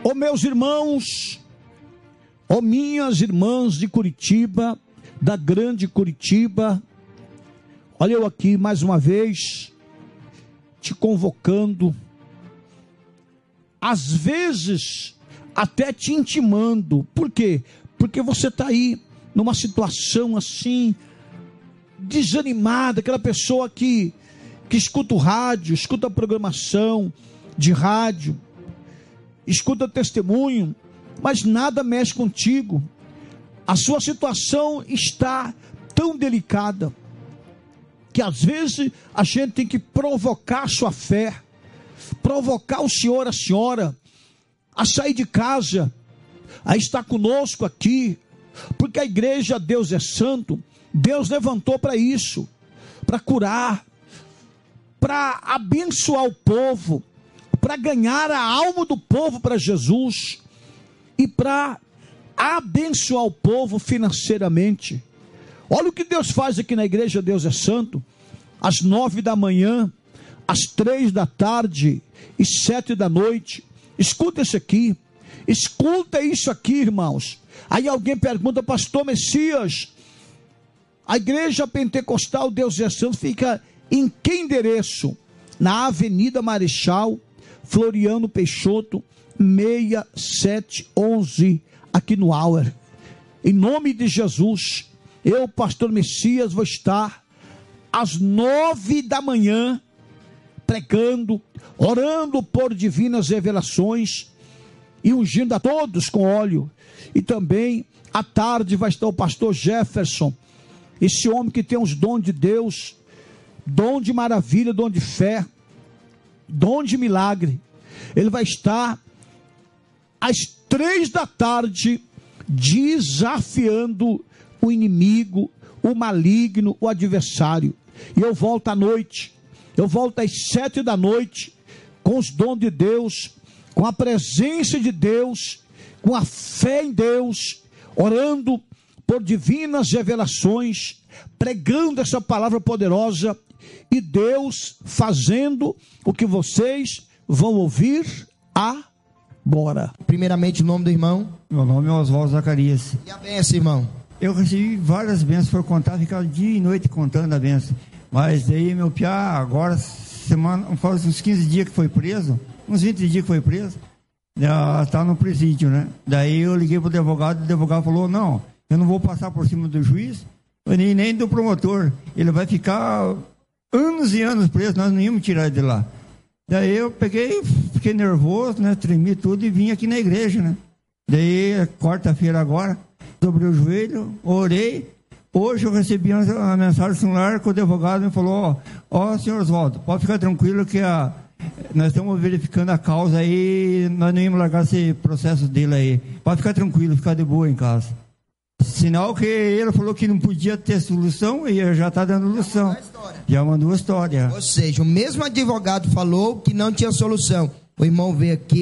Ó meus irmãos, ó minhas irmãs de Curitiba, da grande Curitiba, olha eu aqui mais uma vez, te convocando, às vezes até te intimando. Por quê? Porque você está aí numa situação assim, desanimada, aquela pessoa que escuta o rádio, escuta a programação de rádio, escuta testemunho, mas nada mexe contigo. A sua situação está tão delicada que às vezes a gente tem que provocar a sua fé, provocar o senhor, a senhora a sair de casa, a estar conosco aqui, porque a igreja Deus é Santo, Deus levantou para isso, para curar, para abençoar o povo, para ganhar a alma do povo para Jesus e para abençoar o povo financeiramente. Olha o que Deus faz aqui na igreja Deus é Santo, às 9 da manhã, às 3 da tarde e 7 da noite. Escuta isso aqui, escuta isso aqui, irmãos. Aí alguém pergunta: pastor Messias, a igreja pentecostal Deus é Santo fica em que endereço? Na Avenida Marechal Floriano Peixoto, 6711, aqui no Auer. Em nome de Jesus, eu, pastor Messias, vou estar às 9 da manhã pregando, orando por divinas revelações e ungindo a todos com óleo. E também à tarde vai estar o pastor Jefferson, esse homem que tem os dons de Deus, dom de maravilha, dom de fé, dom de milagre. Ele vai estar às 3 da tarde desafiando o inimigo, o maligno, o adversário. E eu volto à noite, eu volto às 7 da noite, com os dons de Deus, com a presença de Deus, com a fé em Deus, orando por divinas revelações, pregando essa palavra poderosa, e Deus fazendo o que vocês vão ouvir agora. Primeiramente, o nome do irmão. Meu nome é Oswaldo Zacarias. E a benção, irmão? Eu recebi várias bênçãos, for contar, ficava dia e noite contando a bênção. Mas daí meu piá, agora, faz uns 15 dias que foi preso, uns 20 dias que foi preso, está no presídio, né? Daí eu liguei pro advogado, o advogado falou: não, eu não vou passar por cima do juiz, nem do promotor, ele vai ficar anos e anos preso, nós não íamos tirar ele de lá. Daí eu fiquei nervoso, né? Tremi tudo e vim aqui na igreja, né? Daí, quarta-feira agora, dobrei o joelho, orei. Hoje eu recebi uma mensagem no celular que o advogado me falou: ó, senhor Oswaldo, pode ficar tranquilo que nós estamos verificando a causa aí, nós não íamos largar esse processo dele aí. Pode ficar tranquilo, ficar de boa em casa. Sinal que ele falou que não podia ter solução e já está dando solução. Já mandou a história. Ou seja, o mesmo advogado falou que não tinha solução. O irmão veio aqui.